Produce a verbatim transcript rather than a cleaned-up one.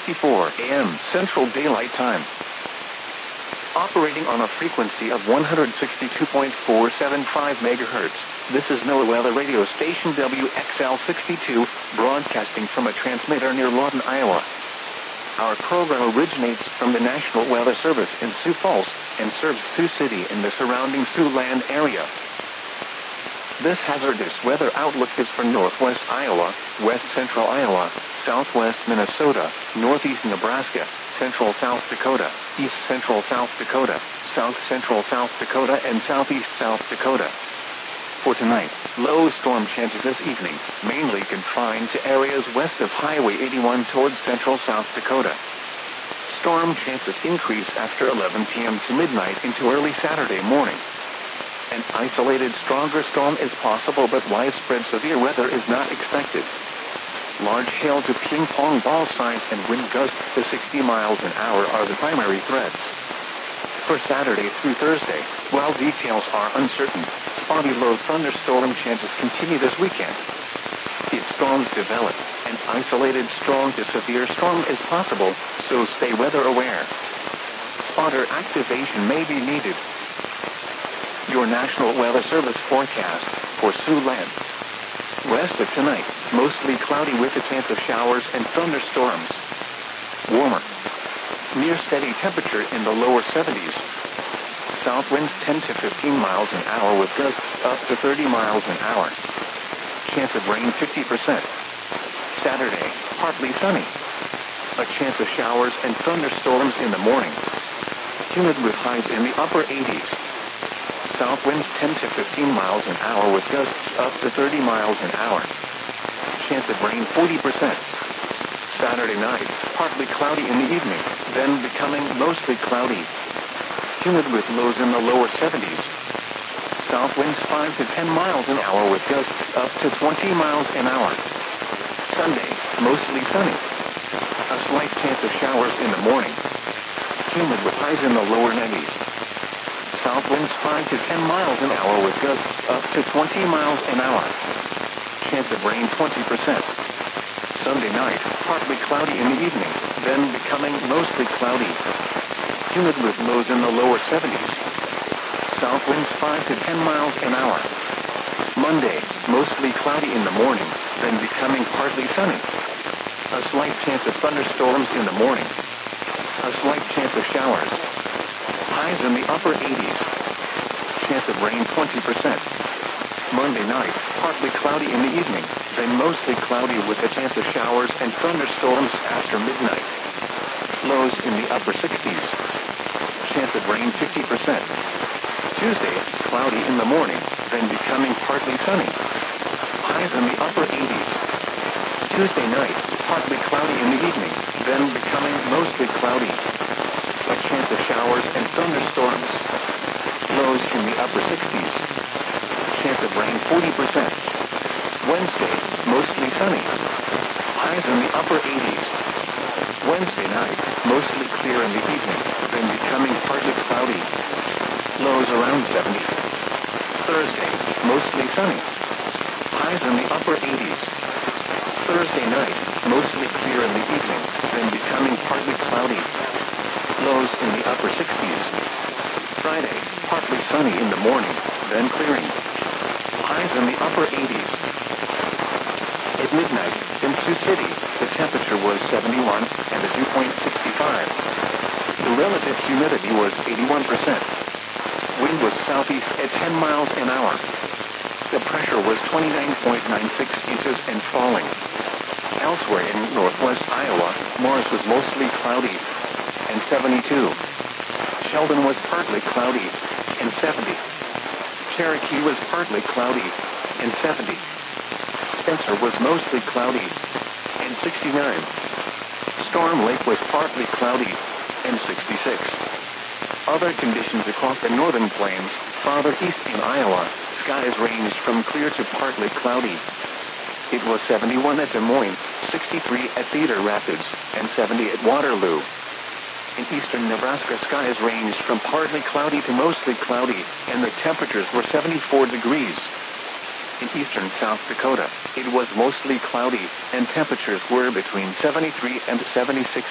fifty-four a m Central Daylight Time. Operating on a frequency of one hundred sixty-two point four seven five megahertz, this is NOAA Weather Radio Station W X L sixty-two, broadcasting from a transmitter near Lawton, Iowa. Our program originates from the National Weather Service in Sioux Falls and serves Sioux City and the surrounding Siouxland area. This hazardous weather outlook is for northwest Iowa, west central Iowa, southwest Minnesota, northeast Nebraska, central South Dakota, east central South Dakota, south central South Dakota, and southeast South Dakota. For tonight, low storm chances this evening, mainly confined to areas west of Highway eighty-one towards central South Dakota. Storm chances increase after eleven p m to midnight into early Saturday morning. An isolated stronger storm is possible, but widespread severe weather is not expected. Large hail to ping-pong ball size and wind gusts to sixty miles an hour are the primary threats. For Saturday through Thursday, while details are uncertain, spotty low thunderstorm chances continue this weekend. If storms develop, an isolated strong to severe storm is possible, so stay weather aware. Spotter activation may be needed. Your National Weather Service forecast for Siouxland. West of tonight, mostly cloudy with a chance of showers and thunderstorms. Warmer. Near steady temperature in the lower seventies. South winds ten to fifteen miles an hour with gusts up to thirty miles an hour. Chance of rain fifty percent. Saturday, partly sunny. A chance of showers and thunderstorms in the morning. Humid with highs in the upper eighties. South winds ten to fifteen miles an hour with gusts up to thirty miles an hour. Chance of rain forty percent. Saturday night, partly cloudy in the evening, then becoming mostly cloudy. Humid with lows in the lower seventies. South winds five to ten miles an hour with gusts up to twenty miles an hour. Sunday, mostly sunny. A slight chance of showers in the morning. Humid with highs in the lower nineties. South winds five to ten miles an hour with gusts up to twenty miles an hour. Chance of rain twenty percent. Sunday night, partly cloudy in the evening, then becoming mostly cloudy. Humid with lows in the lower seventies. South winds five to ten miles an hour. Monday, mostly cloudy in the morning, then becoming partly sunny. A slight chance of thunderstorms in the morning. A slight chance of showers. Highs in the upper eighties. Chance of rain twenty percent. Monday night, partly cloudy in the evening, then mostly cloudy with a chance of showers and thunderstorms after midnight. Lows in the upper sixties. Chance of rain fifty percent. Tuesday, cloudy in the morning, then becoming partly sunny. Highs in the upper eighties. Tuesday night, partly cloudy in the evening, then becoming mostly cloudy. A chance of showers and thunderstorms. Lows in the upper sixties. Chance of rain forty percent. Wednesday, mostly sunny. Highs in the upper eighties. Wednesday night, mostly clear in the evening, then becoming partly cloudy. Lows around seventy. Thursday, mostly sunny. Highs in the upper eighties. Thursday night, mostly clear in the evening, then becoming partly cloudy. Lows in the upper sixties. Friday, partly sunny in the morning, then clearing. Highs in the upper eighties. At midnight, in Sioux City, the temperature was seventy-one and the dew point sixty-five. The relative humidity was eighty-one percent. Wind was southeast at ten miles an hour. The pressure was twenty-nine point nine six inches and falling. Elsewhere in northwest Iowa, Morris was mostly cloudy and seventy-two. Sheldon was partly cloudy and seventy. Cherokee was partly cloudy and seventy. Spencer was mostly cloudy and sixty-nine. Storm Lake was partly cloudy and sixty-six. Other conditions across the northern plains, farther east in Iowa, skies ranged from clear to partly cloudy. It was seventy-one at Des Moines, sixty-three at Cedar Rapids, and seventy at Waterloo. In eastern Nebraska, skies ranged from partly cloudy to mostly cloudy, and the temperatures were seventy-four degrees. In eastern South Dakota, it was mostly cloudy, and temperatures were between seventy-three and seventy-six